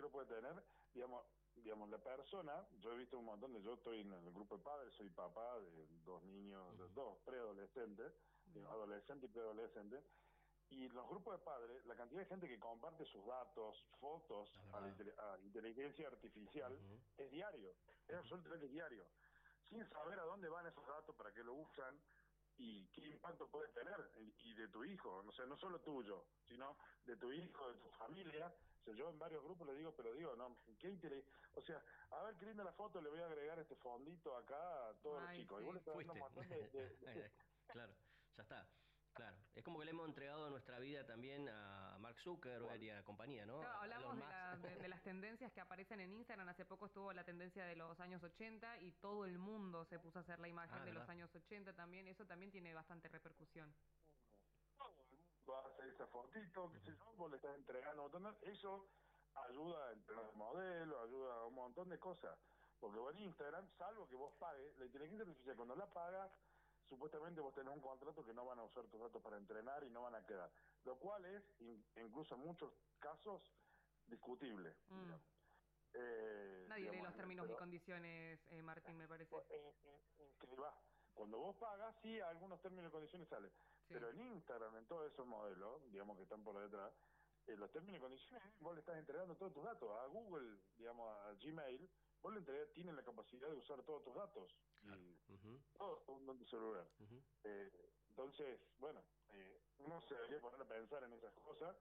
peligro puede tener, digamos, la persona, yo he visto un montón yo estoy en el grupo de padres, soy papá de dos niños, de dos preadolescentes, adolescente y preadolescente, y los grupos de padres, la cantidad de gente que comparte sus datos, fotos a inteligencia artificial, es diario, es absolutamente diario, sin saber a dónde van esos datos, para qué lo usan, y qué impacto puede tener, y de tu hijo, no sé, no solo tuyo, sino de tu hijo, de tu familia. O sea, yo en varios grupos le digo, no, qué interés, o sea, a ver qué linda la foto, le voy a agregar este fondito acá a todos los Ay, chicos, y vos le sí. estás dando un Fuiste. montón Claro, ya está. Claro, es como que le hemos entregado nuestra vida también a Mark Zuckerberg y Igual. a compañía, ¿no? Claro, A Elon hablamos Musk. de las tendencias que aparecen en Instagram. Hace poco estuvo la tendencia de los años 80 y todo el mundo se puso a hacer la Ah, imagen es de los verdad. años 80 también. Eso también tiene bastante repercusión. Todo el mundo va a hacer esa fotito, qué sé yo, vos le estás entregando un montón eso ayuda a entrenar el modelo, ayuda a un montón de cosas, porque vos en Instagram, salvo que vos pagues, la inteligencia artificial cuando la pagas, supuestamente vos tenés un contrato que no van a usar tus datos para entrenar y no van a quedar, lo cual es, incluso en muchos casos, discutible, Mm. digamos. Nadie lee Digamos, los términos y pero condiciones, Martín, me parece. que va. Cuando vos pagas, sí, algunos términos y condiciones salen. Sí. Pero en Instagram, en todos esos modelos, digamos que están por detrás, los términos y condiciones, vos le estás entregando todos tus datos. A Google, digamos, a Gmail, vos le entregas, tienen la capacidad de usar todos tus datos. Claro. Y todo con tu celular. Entonces, bueno, uno se debería poner a pensar en esas cosas.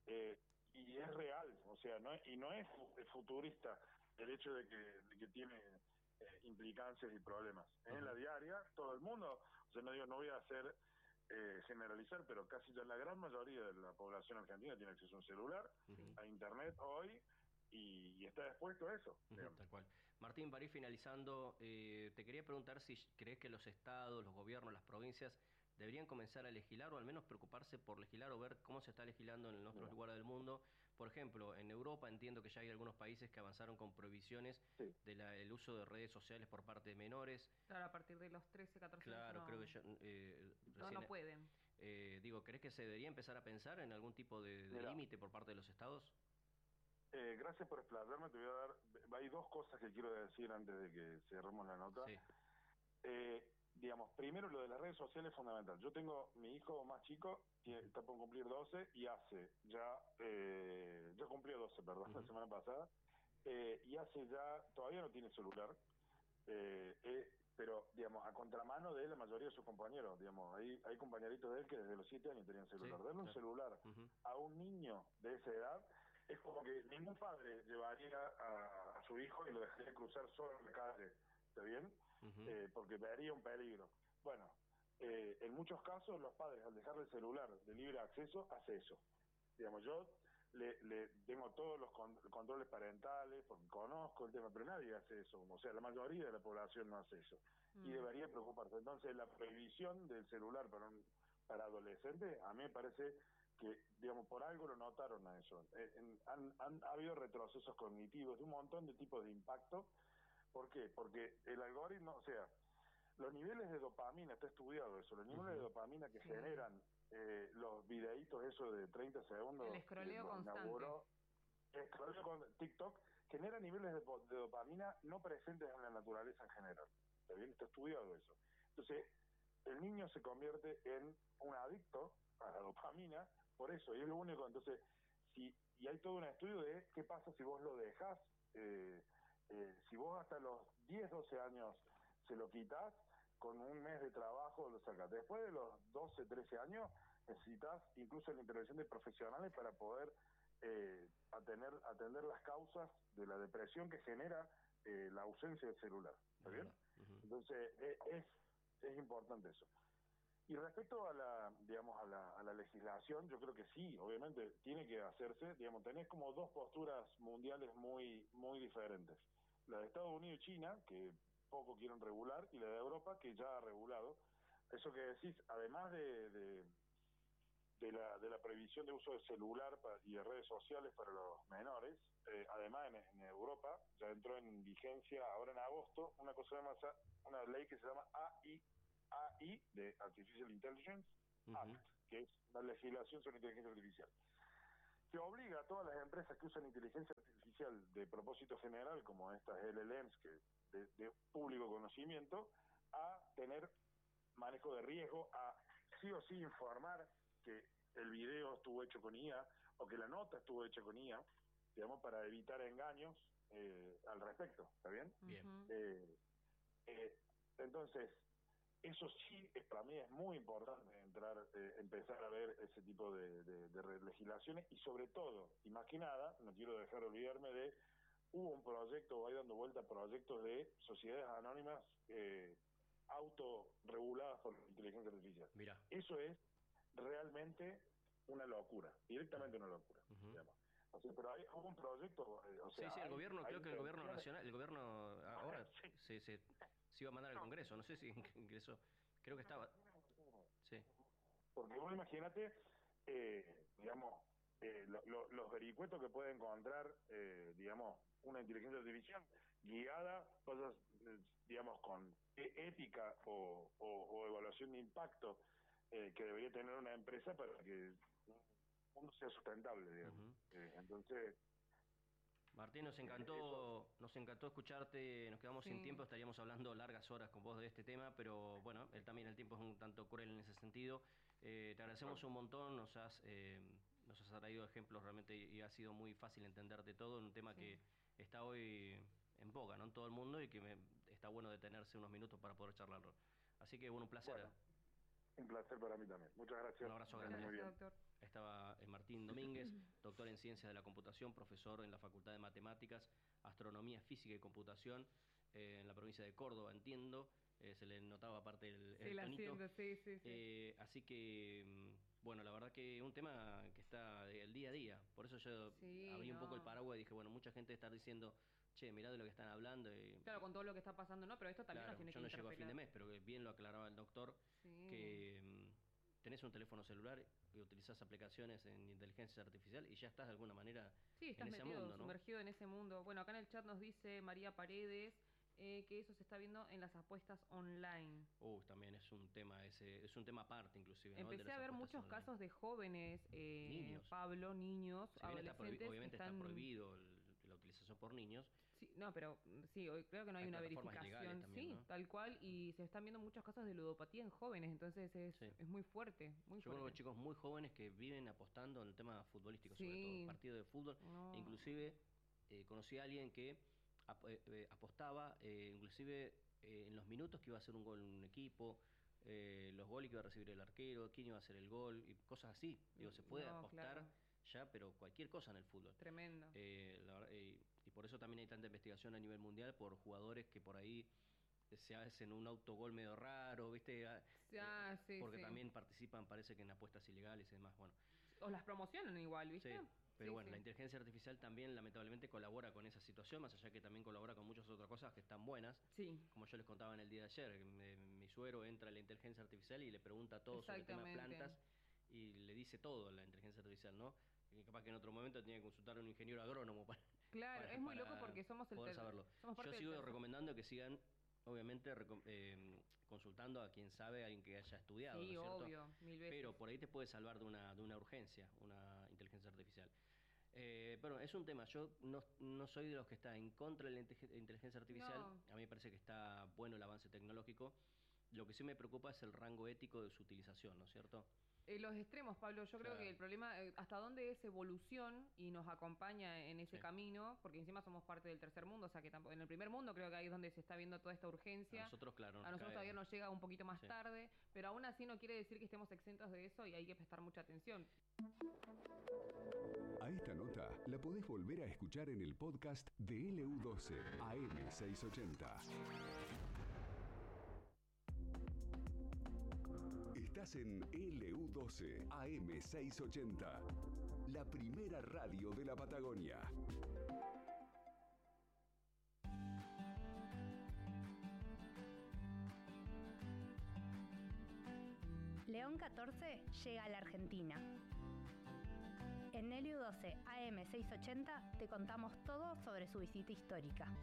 Y es real, o sea, no es futurista el hecho de que tiene implicancias y problemas. En la diaria, todo el mundo, o sea, no digo, no voy a hacer generalizar, pero casi ya la gran mayoría de la población argentina tiene acceso a un celular, Sí. a internet hoy, y está expuesto a eso, digamos. Tal cual. Martín, para ir finalizando, te quería preguntar si crees que los estados, los gobiernos, las provincias deberían comenzar a legislar o al menos preocuparse por legislar o ver cómo se está legislando en otros Mira, lugares del mundo. Por ejemplo, en Europa entiendo que ya hay algunos países que avanzaron con prohibiciones sí. del uso de redes sociales por parte de menores. Claro, a partir de los 13, 14 años Claro, creo que no, yo no recién... pueden. digo, ¿crees que se debería empezar a pensar en algún tipo de Mira, límite por parte de los estados? gracias por explayarme, te voy a dar, hay dos cosas que quiero decir antes de que cerremos la nota. Sí. Digamos, primero lo de las redes sociales es fundamental. Yo tengo mi hijo más chico, está por cumplir 12 y ya cumplió 12, perdón, la semana pasada, y todavía no tiene celular, pero, digamos, a contramano de la mayoría de sus compañeros, digamos, hay compañeritos de él que desde los 7 años tenían Sí, celular. Darle un claro. celular a un niño de esa edad es como que ningún padre llevaría a su hijo y lo dejaría cruzar solo en la calle, ¿está bien? Porque vería un peligro. Bueno, en muchos casos los padres, al dejarle el celular de libre acceso, hace eso. Digamos, yo le tengo todos los controles parentales, porque conozco el tema, pero nadie hace eso. O sea, la mayoría de la población no hace eso. Y Mm. debería preocuparse. Entonces, la prohibición del celular para adolescentes, a mí me parece que, digamos, por algo lo notaron a eso. Ha habido retrocesos cognitivos de un montón de tipos de impacto. ¿Por qué? Porque el algoritmo, o sea, los niveles de dopamina, está estudiado eso, los niveles de dopamina que Sí. generan los videitos esos de 30 El segundos que escroleo los constante. inauguró con TikTok, genera niveles de dopamina no presentes en la naturaleza en general. ¿Está bien? Está estudiado eso. Entonces, el niño se convierte en un adicto a la dopamina por eso, y es lo único. Entonces, y hay todo un estudio de qué pasa si vos lo dejas, si vos hasta los 10 12 años se lo quitas, con un mes de trabajo lo sacas. Después de los 12 13 años, necesitas incluso la intervención de profesionales para poder atender las causas de la depresión que genera la ausencia del celular. ¿Está Es bien? verdad. Entonces, es importante eso. Y respecto a digamos, a la legislación, yo creo que sí, obviamente tiene que hacerse. Digamos, tenés como dos posturas mundiales muy, muy diferentes. La de Estados Unidos y China, que poco quieren regular, y la de Europa, que ya ha regulado. Eso que decís, además de la prohibición de uso de celular y de redes sociales para los menores, además en Europa ya entró en vigencia ahora en agosto una ley que se llama AI, de Artificial Intelligence Act, que es una legislación sobre inteligencia artificial, que obliga a todas las empresas que usan inteligencia artificial general, como estas LLMs, que de público conocimiento, a tener manejo de riesgo, a sí o sí informar que el video estuvo hecho con IA o que la nota estuvo hecha con IA, digamos, para evitar engaños al respecto, ¿está bien? Bien. Entonces, eso sí, para mí es muy importante empezar a ver ese tipo de legislaciones y sobre todo, y más que nada, no quiero dejar de olvidarme hubo un proyecto, voy dando vuelta proyectos de sociedades anónimas autorreguladas por la inteligencia artificial. Mira. Eso es realmente una locura, directamente una locura, digamos. O sea, pero hubo un proyecto, sí, el gobierno, creo que el gobierno nacional, el gobierno ahora sí. se iba a mandar al Congreso, no sé si ingresó, creo que estaba. Sí. Porque vos imagínate, digamos, los vericuetos que puede encontrar, digamos, una inteligencia artificial guiada, cosas, digamos, con ética o evaluación de impacto que debería tener una empresa para que el mundo sea sustentable, digamos. Entonces... Martín, nos encantó escucharte, nos quedamos sin tiempo, estaríamos hablando largas horas con vos de este tema, pero bueno, el tiempo es un tanto cruel en ese sentido. Te agradecemos un montón, nos has traído ejemplos realmente y ha sido muy fácil entenderte todo en un tema que está hoy en boga, ¿no? En todo el mundo y que está bueno detenerse unos minutos para poder charlarlo. Así que bueno, un placer. Bueno, un placer para mí también. Muchas gracias. Un abrazo grande. Gracias, doctor. Estaba Martín Domínguez, doctor en Ciencias de la Computación, profesor en la Facultad de Matemáticas, Astronomía, Física y Computación en la provincia de Córdoba, entiendo. Se le notaba aparte el tonito. Sí. Así que, bueno, la verdad que un tema que está del día a día. Por eso yo abrí un poco el paraguas y dije, bueno, mucha gente está diciendo, che, mirá de lo que están hablando. Claro, con todo lo que está pasando, ¿no? Pero esto también nos tiene que interpelar. Yo no llego a fin de mes, pero que bien lo aclaraba el doctor, que tenés un teléfono celular y utilizás aplicaciones en inteligencia artificial y ya estás de alguna manera estás en ese metido, mundo, ¿no? sumergido en ese mundo. Bueno, acá en el chat nos dice María Paredes que eso se está viendo en las apuestas online. También es un tema es un tema aparte inclusive, ¿no? Empecé a ver muchos casos de jóvenes, niños. Pablo, niños, adolescentes. Obviamente está prohibido la utilización por niños. Sí, no, pero sí, hoy creo que no hay una verificación, también, ¿no? tal cual, y se están viendo muchos casos de ludopatía en jóvenes, entonces es muy fuerte, Yo conozco chicos muy jóvenes que viven apostando en el tema futbolístico, sobre todo, partido de fútbol, inclusive conocí a alguien que apostaba, inclusive en los minutos que iba a hacer un gol en un equipo, los goles que iba a recibir el arquero, quién iba a hacer el gol, y cosas así. Digo, se puede apostar ya, pero cualquier cosa en el fútbol. Tremendo. Y por eso también hay tanta investigación a nivel mundial por jugadores que por ahí se hacen un autogol medio raro, ¿viste? Porque también participan, parece que en apuestas ilegales y demás, bueno. O las promocionan igual, ¿viste? Sí. Pero la inteligencia artificial también lamentablemente colabora con esa situación, más allá que también colabora con muchas otras cosas que están buenas. Sí. Como yo les contaba en el día de ayer, mi suegro entra a la inteligencia artificial y le pregunta todo sobre el tema de plantas y le dice todo a la inteligencia artificial, ¿no? Y capaz que en otro momento tenía que consultar a un ingeniero agrónomo para... Claro, es muy loco porque somos el poder saberlo. Yo sigo recomendando que sigan, obviamente, consultando a quien sabe, a alguien que haya estudiado, ¿no es cierto? Obvio, 1000 veces. Pero por ahí te puede salvar de una urgencia, una inteligencia artificial. Bueno, es un tema. Yo no soy de los que está en contra de la inteligencia artificial. A mí me parece que está bueno el avance tecnológico. Lo que sí me preocupa es el rango ético de su utilización, ¿no es cierto? Los extremos, Pablo. Yo creo que el problema, hasta dónde es evolución y nos acompaña en ese camino, porque encima somos parte del tercer mundo, o sea que en el primer mundo creo que ahí es donde se está viendo toda esta urgencia. A nosotros, claro. A nosotros todavía nos llega un poquito más tarde, pero aún así no quiere decir que estemos exentos de eso y hay que prestar mucha atención. A esta nota la podés volver a escuchar en el podcast de LU12 AM680. Estás en LU12 AM680, la primera radio de la Patagonia. León 14 llega a la Argentina. En LU12 AM680 te contamos todo sobre su visita histórica.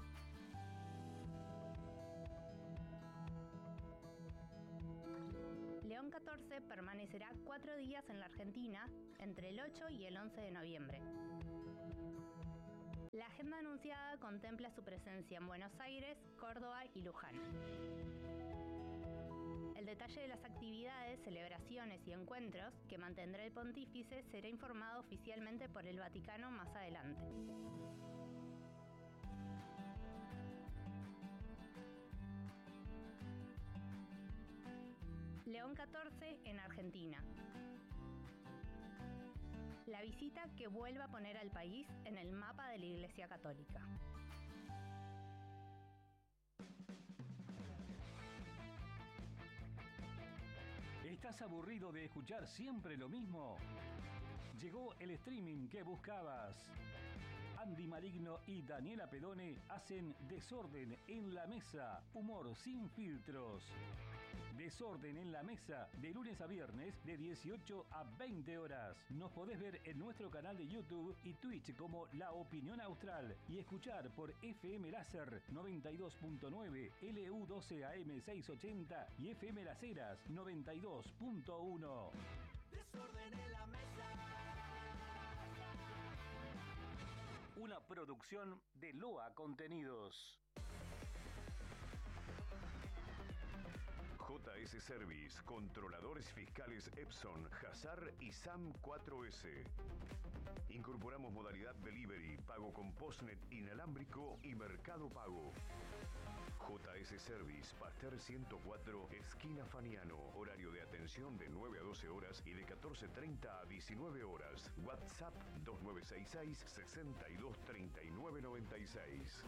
León 14 permanecerá 4 días en la Argentina entre el 8 y el 11 de noviembre. La agenda jornada anunciada contempla su presencia en Buenos Aires, Córdoba y Luján. El detalle de las actividades, celebraciones y encuentros que mantendrá el pontífice será informado oficialmente por el Vaticano más adelante. León XIV en Argentina. La visita que vuelve a poner al país en el mapa de la Iglesia Católica. ¿Estás aburrido de escuchar siempre lo mismo? Llegó el streaming que buscabas. Andy Maligno y Daniela Pedone hacen Desorden en la Mesa, humor sin filtros. Desorden en la Mesa, de lunes a viernes, de 18 a 20 horas. Nos podés ver en nuestro canal de YouTube y Twitch como La Opinión Austral y escuchar por FM Láser 92.9, LU12 AM 680 y FM Las Heras 92.1. Desorden en la Mesa. Una producción de Loa Contenidos. JS Service, controladores fiscales Epson, Hazar y SAM 4S. Incorporamos modalidad delivery, pago con postnet inalámbrico y mercado pago. JS Service, Pasteur 104, esquina Faniano. Horario de atención de 9 a 12 horas y de 14:30 a 19 horas. WhatsApp 2966 623996.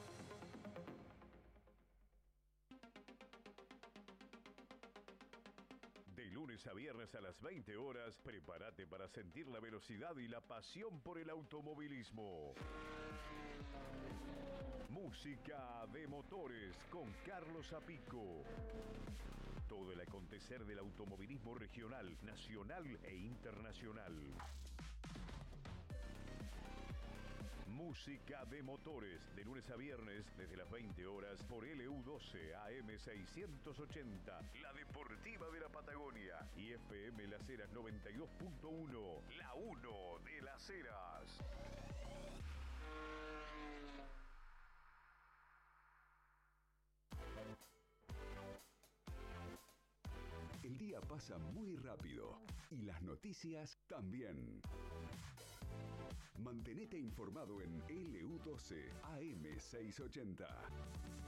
De lunes a viernes a las 20 horas, prepárate para sentir la velocidad y la pasión por el automovilismo. Música de motores con Carlos Apico. Todo el acontecer del automovilismo regional, nacional e internacional. Música de motores, de lunes a viernes, desde las 20 horas, por LU12 AM 680, la deportiva de la Patagonia, y FM Las Heras 92.1, la 1 de Las Heras. El día pasa muy rápido y las noticias también. Mantenete informado en LU12 AM 680.